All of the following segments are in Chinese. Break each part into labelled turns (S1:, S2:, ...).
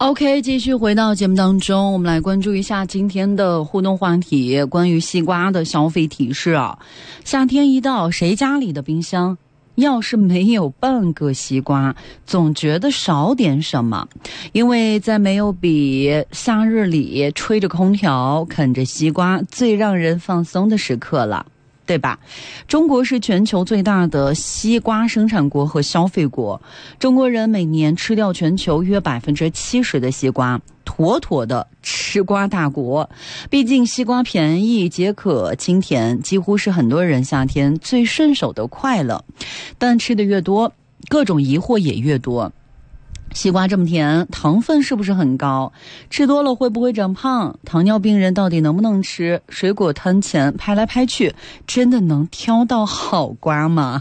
S1: OK， 继续回到节目当中，我们来关注一下今天的互动话题，关于西瓜的消费提示啊。夏天一到，谁家里的冰箱要是没有半个西瓜，总觉得少点什么。因为在没有比夏日里吹着空调啃着西瓜最让人放松的时刻了，对吧？中国是全球最大的西瓜生产国和消费国，中国人每年吃掉全球约70%的西瓜，妥妥的吃瓜大国。毕竟西瓜便宜、解渴、清甜，几乎是很多人夏天最顺手的快乐。但吃的越多，各种疑惑也越多。西瓜这么甜，糖分是不是很高？吃多了会不会长胖？糖尿病人到底能不能吃？水果摊前拍来拍去，真的能挑到好瓜吗？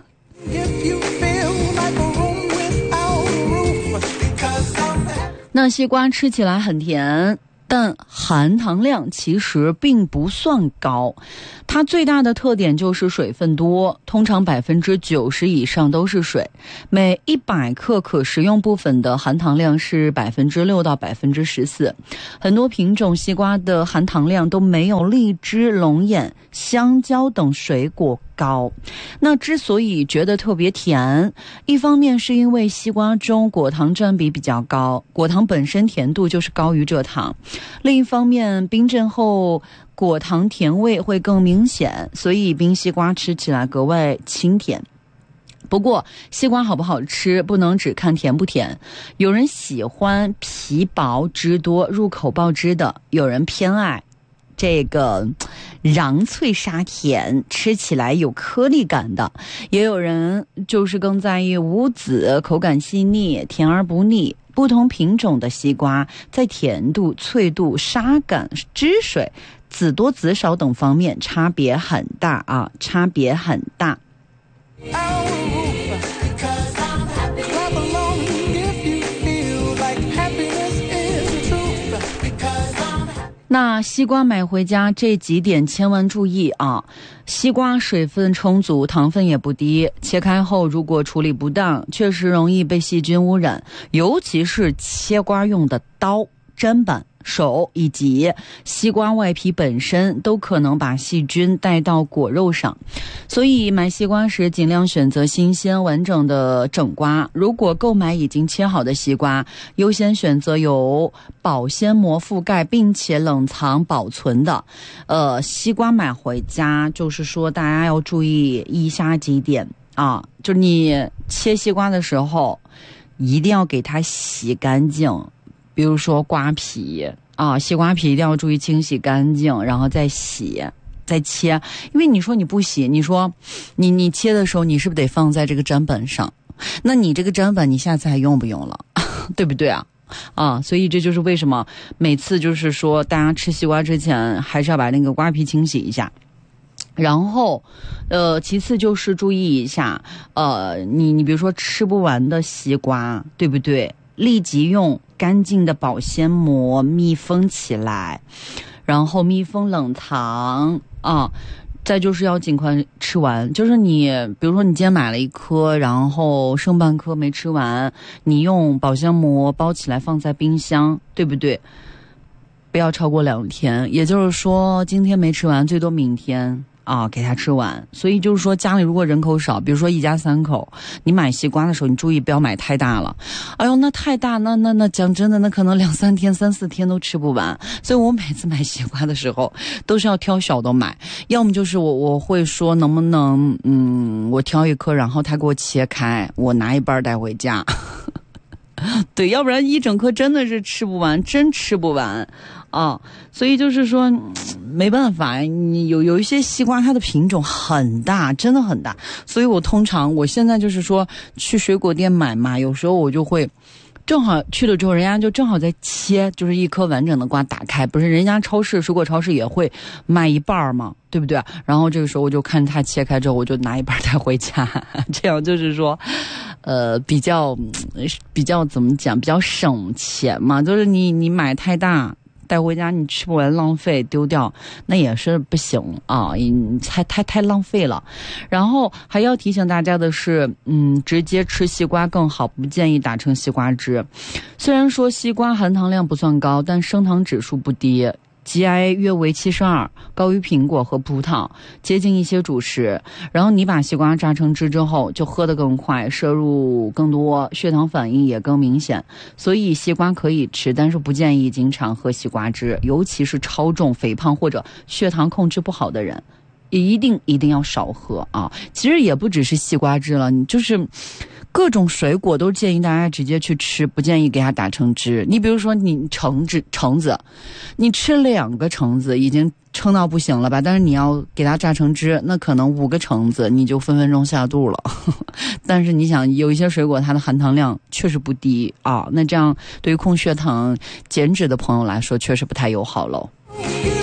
S1: 那西瓜吃起来很甜，但含糖量其实并不算高。它最大的特点就是水分多，通常90%以上都是水。每100克可食用部分的含糖量是6%到14%。很多品种西瓜的含糖量都没有荔枝、龙眼、香蕉等水果高。那之所以觉得特别甜，一方面是因为西瓜中果糖占比比较高，果糖本身甜度就是高于蔗糖。另一方面，冰镇后果糖甜味会更明显，所以冰西瓜吃起来格外清甜。不过西瓜好不好吃不能只看甜不甜，有人喜欢皮薄汁多入口爆汁的，有人偏爱这个瓤脆沙甜吃起来有颗粒感的，也有人就是更在意无籽口感细腻甜而不腻。不同品种的西瓜在甜度、脆度、沙感、汁水、籽多籽少等方面差别很大啊，差别很大。那西瓜买回家这几点千万注意啊！西瓜水分充足，糖分也不低，切开后如果处理不当，确实容易被细菌污染，尤其是切瓜用的刀、砧板、手以及西瓜外皮本身都可能把细菌带到果肉上，所以买西瓜时尽量选择新鲜完整的整瓜。如果购买已经切好的西瓜，优先选择有保鲜膜覆盖并且冷藏保存的。西瓜买回家，就是说大家要注意以下几点啊，就是你切西瓜的时候一定要给它洗干净。比如说瓜皮啊，西瓜皮一定要注意清洗干净，然后再洗再切。因为你说你不洗，你说你切的时候你是不是得放在这个砧板上？那你这个砧板你下次还用不用了？对不对啊？所以这就是为什么每次就是说大家吃西瓜之前还是要把那个瓜皮清洗一下。然后其次就是注意一下你比如说吃不完的西瓜，对不对？立即用干净的保鲜膜密封起来，然后密封冷藏啊。再就是要尽快吃完，就是你比如说你今天买了1颗，然后剩半颗没吃完，你用保鲜膜包起来放在冰箱，对不对？不要超过2天，也就是说今天没吃完，最多明天给它吃完。所以就是说家里如果人口少，比如说一家3口，你买西瓜的时候你注意不要买太大了。哎呦，那太大，那讲真的，那可能2-3天、3-4天都吃不完。所以我每次买西瓜的时候都是要挑小的买，要么就是我会说能不能我挑1颗，然后他给我切开，我拿一半带回家。对，要不然一整颗真的是吃不完，真吃不完所以就是说没办法，你有一些西瓜它的品种很大，真的很大，所以我现在就是说去水果店买嘛，有时候我就会正好去了之后，人家就正好在切，就是1颗完整的瓜打开，不是人家水果超市也会卖一半嘛，对不对？然后这个时候我就看他切开之后，我就拿一半带回家，这样就是说比较怎么讲，比较省钱嘛，就是你买太大带回家你吃不完浪费丢掉，那也是不行啊，太浪费了。然后还要提醒大家的是，直接吃西瓜更好，不建议打成西瓜汁。虽然说西瓜含糖量不算高，但升糖指数不低。GI 约为72，高于苹果和葡萄，接近一些主食。然后你把西瓜榨成汁之后，就喝得更快，摄入更多，血糖反应也更明显。所以西瓜可以吃，但是不建议经常喝西瓜汁，尤其是超重、肥胖或者血糖控制不好的人，一定要少喝啊！其实也不只是西瓜汁了，你就是各种水果都建议大家直接去吃，不建议给它打成汁。你比如说你橙子，你吃2个橙子已经撑到不行了吧？但是你要给它榨成汁，那可能5个橙子你就分分钟下肚了。但是你想，有一些水果它的含糖量确实不低啊，那这样对于控血糖、减脂的朋友来说，确实不太友好喽。